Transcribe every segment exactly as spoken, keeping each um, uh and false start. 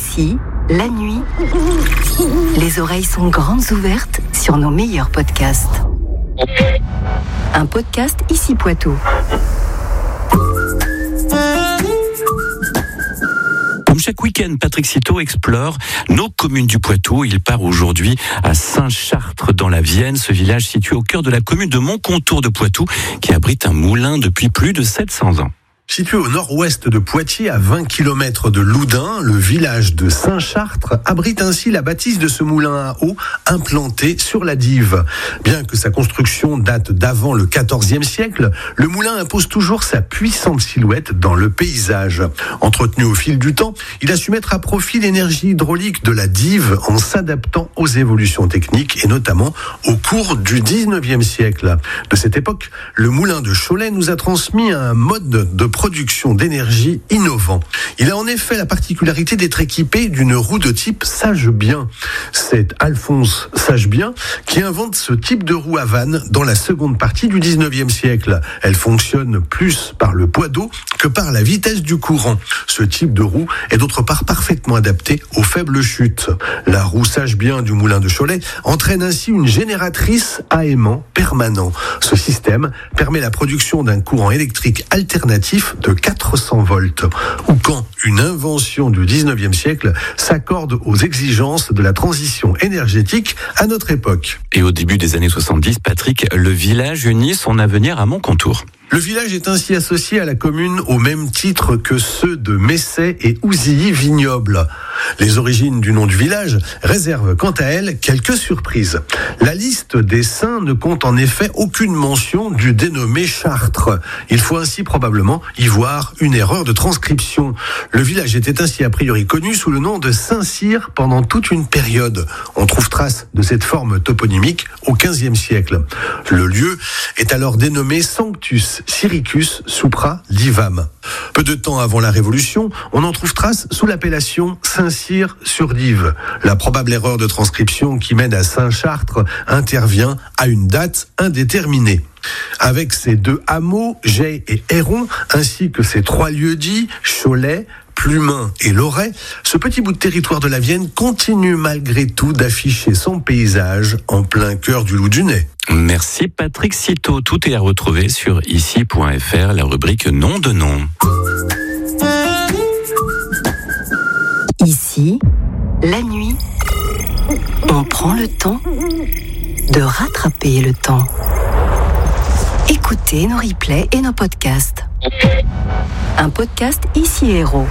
Ici, la nuit, les oreilles sont grandes ouvertes sur nos meilleurs podcasts. Un podcast Ici Poitou. Comme chaque week-end, Patrick Citeaux explore nos communes du Poitou. Il part aujourd'hui à Saint-Chartres dans la Vienne, ce village situé au cœur de la commune de Montcontour de Poitou, qui abrite un moulin depuis plus de sept cents ans. Situé au nord-ouest de Poitiers, à vingt kilomètres de Loudun, le village de Saint-Chartres abrite ainsi la bâtisse de ce moulin à eau implanté sur la Dive. Bien que sa construction date d'avant le quatorzième siècle, le moulin impose toujours sa puissante silhouette dans le paysage. Entretenu au fil du temps, il a su mettre à profit l'énergie hydraulique de la Dive en s'adaptant aux évolutions techniques et notamment au cours du dix-neuvième siècle. De cette époque, le moulin de Cholet nous a transmis un mode de production d'énergie innovant. Il a en effet la particularité d'être équipé d'une roue de type Sagebien. C'est Alphonse Sagebien qui invente ce type de roue à vanne dans la seconde partie du dix-neuvième siècle. Elle fonctionne plus par le poids d'eau que par la vitesse du courant. Ce type de roue est d'autre part parfaitement adapté aux faibles chutes. La roue Sagebien du moulin de Cholet entraîne ainsi une génératrice à aimant permanent. Ce système permet la production d'un courant électrique alternatif de quatre cents volts, ou quand une invention du dix-neuvième siècle s'accorde aux exigences de la transition énergétique à notre époque. Et au début des années soixante-dix, Patrick, le village unit son avenir à Montcontour. Le village est ainsi associé à la commune au même titre que ceux de Messey et Ouzilly-Vignoble. Les origines du nom du village réservent quant à elles quelques surprises. La liste des saints ne compte en effet aucune mention du dénommé Chartres. Il faut ainsi probablement y voir une erreur de transcription. Le village était ainsi a priori connu sous le nom de Saint-Cyr pendant toute une période. On trouve trace de cette forme toponymique au quinzième siècle. Le lieu est alors dénommé Sanctus Syricus Supra Divam. Peu de temps avant la Révolution, on en trouve trace sous l'appellation Saint-Cyr sur Dive. La probable erreur de transcription qui mène à Saint-Chartres intervient à une date indéterminée. Avec ces deux hameaux, Jay et Héron, ainsi que ces trois lieux-dits, Cholet, Plumin et Loret, ce petit bout de territoire de la Vienne continue malgré tout d'afficher son paysage en plein cœur du Loudunais. Merci Patrick Citeaux. Tout est à retrouver sur ici point f r, la rubrique nom de nom. Ici, la nuit, on prend le temps de rattraper le temps. Écoutez nos replays et nos podcasts. Un podcast Ici Héros.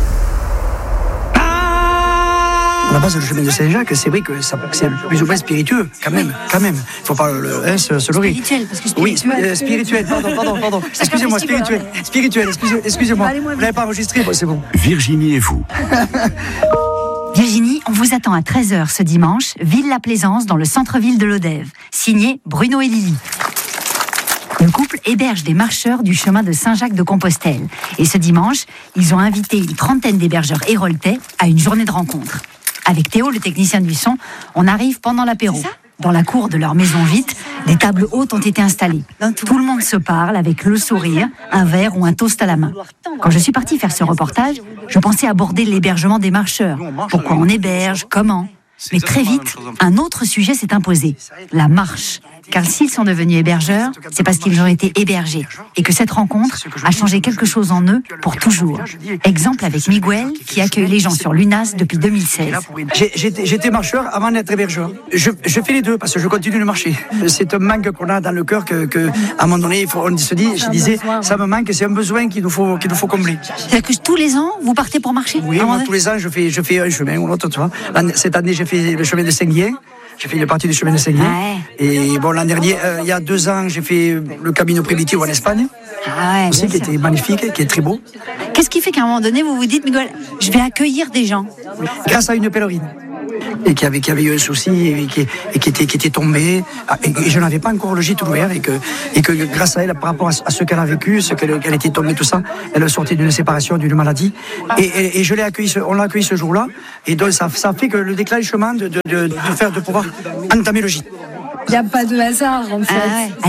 À la base, le chemin de Saint-Jacques, c'est vrai que ça, c'est plus ou moins spiritueux, quand même, quand même. Il faut pas le, hein, se, se leurrer. Spirituel, parce que Oui, spirituel. euh, spirituel, pardon, pardon, pardon. Excusez-moi, spirituel, spirituel, excusez, excusez-moi. Vous n'avez pas enregistré, bon, c'est bon. Virginie et vous. Virginie, on vous attend à treize heures ce dimanche, Ville-la-Plaisance, dans le centre-ville de Lodève. Signé Bruno et Lily. Le couple héberge des marcheurs du chemin de Saint-Jacques-de-Compostelle. Et ce dimanche, ils ont invité une trentaine d'hébergeurs héroltais à une journée de rencontre. Avec Théo, le technicien du son, on arrive pendant l'apéro. Dans la cour de leur maison vite, des tables hautes ont été installées. Tout le monde se parle avec le sourire, un verre ou un toast à la main. Quand je suis partie faire ce reportage, je pensais aborder l'hébergement des marcheurs. Pourquoi on héberge, comment ? Mais très vite, un autre sujet s'est imposé, la marche. Car s'ils sont devenus hébergeurs, c'est parce qu'ils ont été hébergés et que cette rencontre a changé quelque chose en eux pour toujours. Exemple avec Miguel, qui accueille les gens sur l'U N A S depuis deux mille seize. J'ai, j'étais, j'étais marcheur avant d'être hébergeur. Je, je fais les deux parce que je continue de marcher. C'est un manque qu'on a dans le cœur que, que à un moment donné, il faut, on se dit, je disais, ça me manque, c'est un besoin qu'il nous faut, qu'il nous faut combler. C'est-à-dire que tous les ans, vous partez pour marcher ? Oui, moi, tous les ans, je fais, je fais un chemin ou l'autre, tu vois. Cette année, j'ai fait le chemin de Saint-Guyen. J'ai fait une partie du chemin de Saint-Guyen. Ouais. Et bon, l'an dernier, euh, il y a deux ans, j'ai fait le Camino Primitivo en Espagne. Ah ouais, aussi, qui sûr. était magnifique, qui est très beau. Qu'est-ce qui fait qu'à un moment donné, vous vous dites, Miguel, je vais accueillir des gens ? Grâce à une pèlerine. Et qui avait, qui avait eu un souci et qui, et qui, était, qui était tombée. Et, et je n'avais pas encore le gîte ouvert. Et que, et que grâce à elle, par rapport à, à ce qu'elle a vécu, ce qu'elle, qu'elle était tombée, tout ça, elle est sortie d'une séparation, d'une maladie. Et, et, et je l'ai accueilli, on l'a accueilli ce jour-là. Et donc, ça, ça fait que le déclenchement de, de, de, de, faire, de pouvoir entamer le gîte. Il n'y a pas de hasard, en fait. Ah ouais. Albine,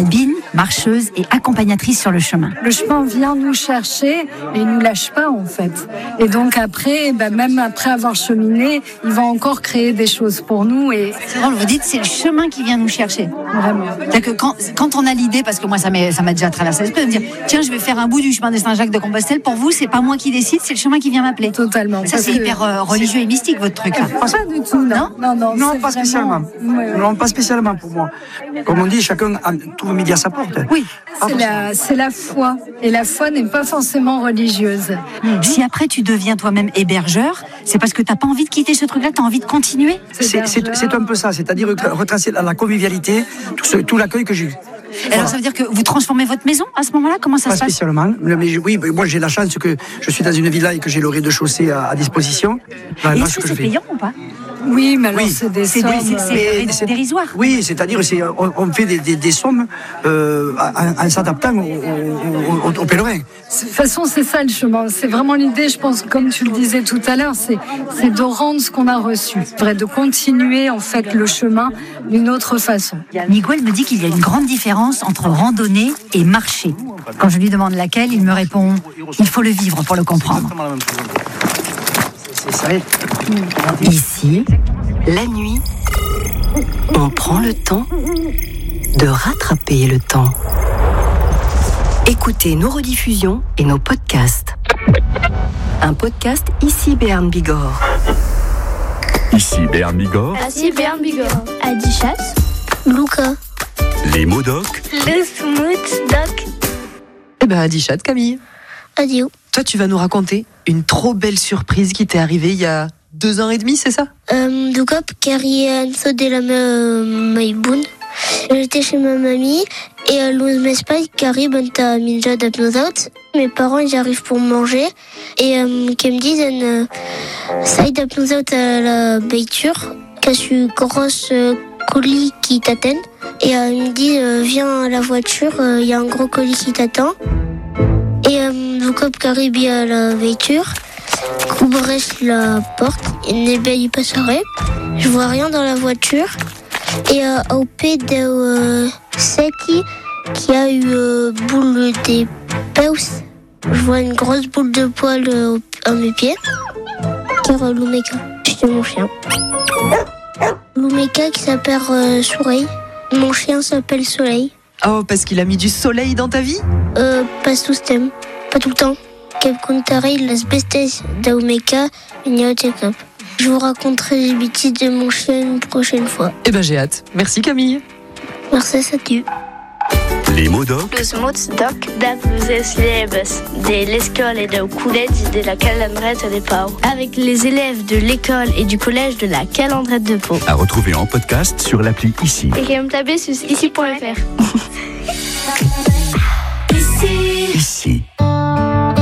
marcheuse et accompagnatrice sur le chemin. Le chemin vient nous chercher et il nous lâche pas en fait. Et donc après, ben même après avoir cheminé, il va encore créer des choses pour nous. Et C'est drôle, vous dites c'est le chemin qui vient nous chercher. vraiment. C'est-à-dire que quand, quand on a l'idée, parce que moi ça m'a, ça m'a déjà traversé l'esprit, de me dire tiens je vais faire un bout du chemin de Saint-Jacques-de-Compostelle, pour vous c'est pas moi qui décide, c'est le chemin qui vient m'appeler. Totalement. Ça Parce c'est que- hyper euh, religieux et mystique votre truc. Là. Pas du tout, non. Non, non, Non, c'est pas spécialement. vraiment- Ouais, ouais. Non, pas spécialement pour moi. Comme on dit, chacun a- trouve midi à sa porte. Oui. C'est la, c'est la foi. Et la foi n'est pas forcément religieuse. Si après tu deviens toi-même hébergeur, c'est parce que t'as pas envie de quitter ce truc-là, t'as envie de continuer. C'est c'est- c'est un peu ça, c'est-à-dire retracer la la convivialité, tout, ce- tout l'accueil que j'ai eu. Alors ça veut dire que vous transformez votre maison à ce moment-là? Comment ça Pas se passe? spécialement, mais je- oui, mais moi j'ai la chance que je suis dans une villa et que j'ai le rez-de-chaussée à, à disposition. Voilà, Et ce est-ce que que je c'est fais. payant ou pas? Oui, mais alors Oui. c'est des C'est sommes. des- c'est- c'est- euh, Mais c'est- dérisoire. Oui, c'est-à-dire c'est, on, on fait des, des, des sommes euh, en, en s'adaptant aux, aux, aux- aux pèlerins. De toute façon, c'est ça le chemin. C'est vraiment l'idée, je pense, comme tu le disais tout à l'heure, c'est, c'est de rendre ce qu'on a reçu. Vrai, de continuer, en fait, le chemin d'une autre façon. Miguel me dit qu'il y a une grande différence entre randonnée et marcher. Quand je lui demande laquelle, il me répond « Il faut le vivre pour le comprendre C'est ça. est. ». Ici, la nuit, on prend le temps de rattraper le temps. Écoutez nos rediffusions et nos podcasts. Un podcast ici Béarn Bigorre. Ici Béarn Bigorre, Ici Béarn Bigorre. Adichat. Luca. les mots doc, Le smooth doc. Eh ben, Adichat, Camille, Adio. toi, tu vas nous raconter une trop belle surprise qui t'est arrivée il y a deux ans et demi, c'est ça? Euh, du coup, carry anso de la maïboun. J'étais chez ma mamie et euh, l'on m'espère carry banta minja d'apnosaut. Mes parents, ils arrivent pour manger et euh, qui me disent euh, ça y d'apnosaut à la beiture, qu'est-ce une grosse euh, colis qui t'attend. Et euh, ils me disent euh, viens à la voiture, il euh, y a un gros colis qui t'attend. Et euh, du coup, carry bien à la voiture. Couvrais la porte et Nébel y passerait. Je vois rien dans la voiture. Et euh, au pied de euh, Seti, qui a eu euh, boule des peus, je vois une grosse boule de poil euh, à mes pieds. Car euh, Lumeka, c'était mon chien. Lumeka qui s'appelle euh, Soleil. Mon chien s'appelle Soleil. Oh, parce qu'il a mis du soleil dans ta vie? Euh, pas tout le temps, pas tout le temps. Quel contare las bestes d'Aumeka, Ignotekop. Je vous raconterai les bêtises de mon chien une prochaine fois. Eh ben, j'ai hâte. Merci, Camille. Merci, salut. les mots doc, Los mots doc da pluses leves de l'école et de collège de la Calandrette de Pau. Avec les élèves de l'école et du collège de la Calandrette de Pau. à retrouver en podcast sur l'appli Ici. Et qui me taper sur ici point f r.